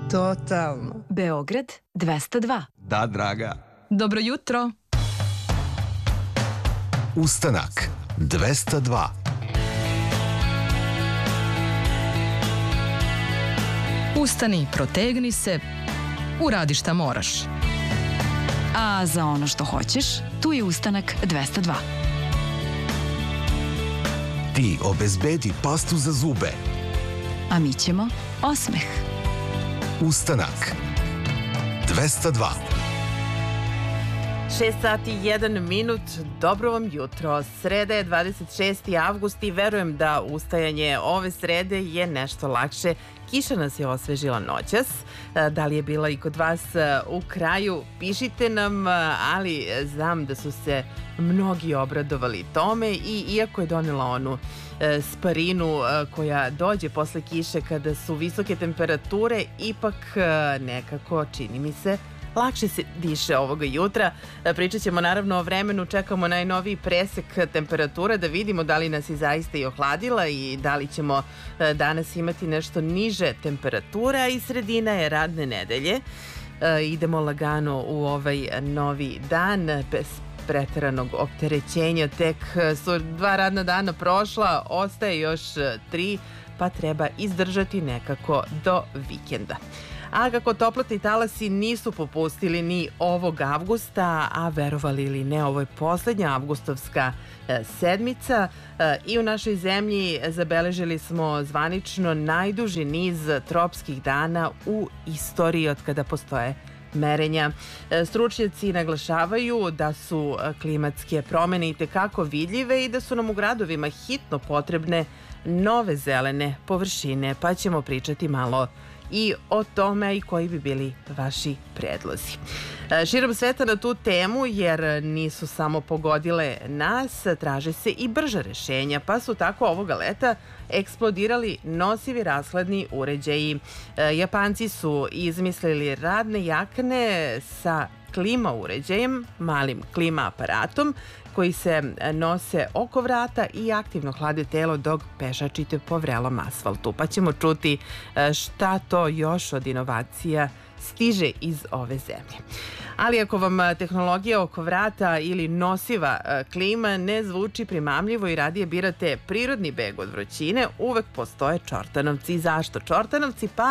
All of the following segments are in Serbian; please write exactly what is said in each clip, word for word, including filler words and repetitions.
Totalno. Beograd dvesta dva. Da, draga. Dobro jutro. Ustanak dvesta dva. Ustani, protegni se, uradi šta moraš. A za ono što hoćeš, tu je Ustanak dvesta dva. Ti obezbedi pastu za zube. A mi ćemo osmeh. Ustanak dvesta dva. šest sati i jedan minut, dobro vam jutro. Sreda je dvadeset šesti avgust i verujem da ustajanje ove srede je nešto lakše. Kiša nas je osvežila noćas. Da li je bila i kod vas u kraju? Pišite nam, ali znam da su se mnogi obradovali tome i iako je donela onu sparinu koja dođe posle kiše kada su visoke temperature, ipak nekako čini mi se lakše se diše ovoga jutra. Pričat ćemo naravno o vremenu, čekamo najnoviji presek temperatura da vidimo da li nas je zaista i ohladila i da li ćemo danas imati nešto niže temperatura i sredina je radne nedelje. Idemo lagano u ovaj novi dan bez preteranog opterećenja. Tek su dva radna dana prošla, ostaje još tri, pa treba izdržati nekako do vikenda. A kako toplotni talasi nisu popustili ni ovog avgusta, a verovali ili ne, ovo je poslednja avgustovska sedmica i u našoj zemlji zabeležili smo zvanično najduži niz tropskih dana u istoriji od kada postoje merenja. Stručnjaci naglašavaju da su klimatske promene itekako vidljive i da su nam u gradovima hitno potrebne nove zelene površine, pa ćemo pričati malo i o tome i koji bi bili vaši predlozi. Širom sveta na tu temu, jer nisu samo pogodile nas, traže se i brža rešenja, pa su tako ovoga leta eksplodirali nosivi rashladni uređaji. Japanci su izmislili radne jakne sa klima uređajem, malim klima aparatom, koji se nose oko vrata i aktivno hlade telo dok pešačite po vrelom asfaltu. Pa ćemo čuti šta to još od inovacija stiže iz ove zemlje. Ali ako vam tehnologija oko vrata ili nosiva klima ne zvuči primamljivo i radije birate prirodni beg od vrućine, uvek postoje Čortanovci. Zašto Čortanovci? Pa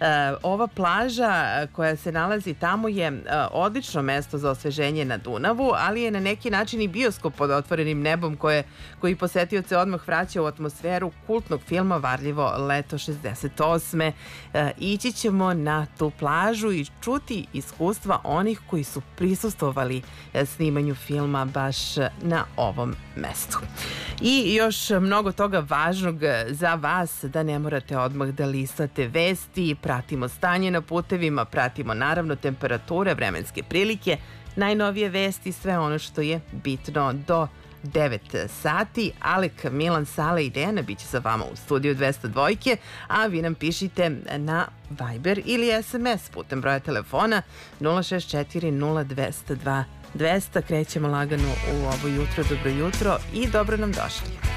ova plaža koja se nalazi tamo je odlično mesto za osveženje na Dunavu, ali je na neki način i bioskop pod otvorenim nebom koje, koji posetioce odmah vraća u atmosferu kultnog filma Varljivo leto šezdeset osme. Ići ćemo na tu plažu i čuti iskustva onih koji su prisustvovali snimanju filma baš na ovom mestu. I još mnogo toga važnog za vas, da ne morate odmah da listate vesti, pratimo stanje na putevima, pratimo naravno temperature, vremenske prilike, najnovije vesti, sve ono što je bitno do devet sati. Alek, Milan, Sale i Dejana bit će sa vama u studiju dvesta dva, a vi nam pišite na Viber ili es em es putem broja telefona nula šest četiri nula dvesta dva dvesta. Krećemo lagano u ovo jutro. Dobro jutro i dobro nam došli.